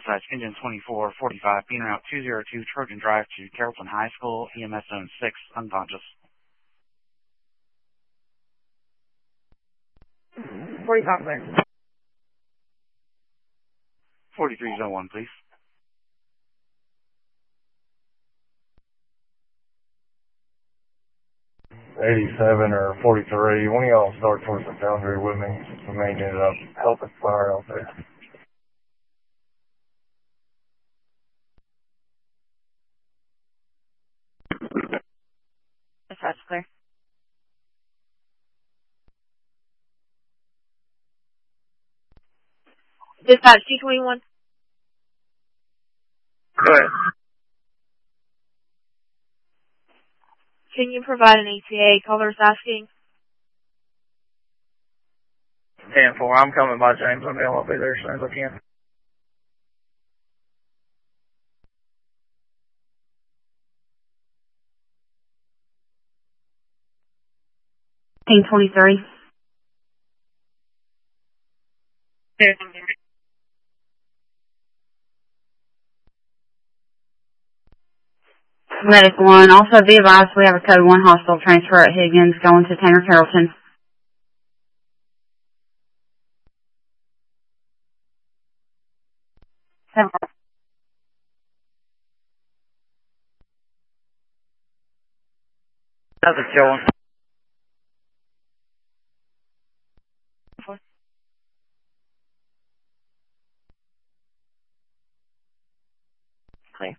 dispatch engine 2445, being route 202 Trojan Drive to Carrollton High School, EMS zone 6, unconscious. 45 there. 43 zone 1, please. 87 or 43. One of y'all start towards the boundary with me. We may ended up helping fire out there. Dispatch clear. Dispatch T21. Go ahead. Can you provide an ETA? Caller's asking. 10-4. I'm coming by James. I'll be there as soon as I can. Team 23. Medic 1. Also be advised we have a code 1 hospital transfer at Higgins going to Tanner Carrollton. That's a kill one. Clear.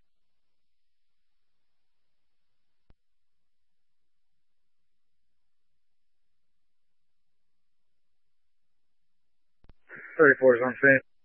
Thirty-four is on scene.